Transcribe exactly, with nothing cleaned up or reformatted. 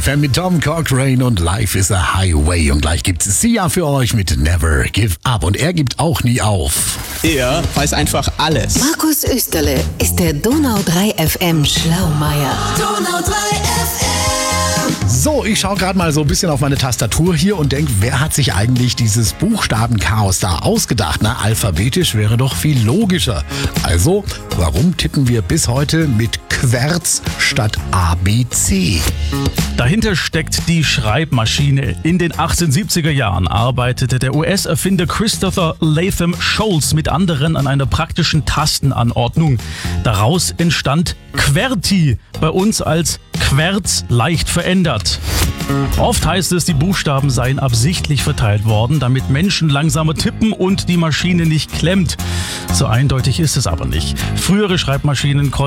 F M mit Tom Cochrane und Life is a Highway. Und gleich gibt es Sia für euch mit Never Give Up. Und er gibt auch nie auf. Er weiß einfach alles. Markus Österle ist der Donau drei F M Schlaumeier. Donau drei F M. So, ich schaue gerade mal so ein bisschen auf meine Tastatur hier und denke, wer hat sich eigentlich dieses Buchstabenchaos da ausgedacht? Na, alphabetisch wäre doch viel logischer. Also, warum tippen wir bis heute mit Querz statt A B C? Dahinter steckt die Schreibmaschine. In den achtzehnhundertsiebziger Jahren arbeitete der U S-Erfinder Christopher Latham Scholes mit anderen an einer praktischen Tastenanordnung. Daraus entstand QWERTY, bei uns als Querz leicht verändert. Oft heißt es, die Buchstaben seien absichtlich verteilt worden, damit Menschen langsamer tippen und die Maschine nicht klemmt. So eindeutig ist es aber nicht. Frühere Schreibmaschinen konnten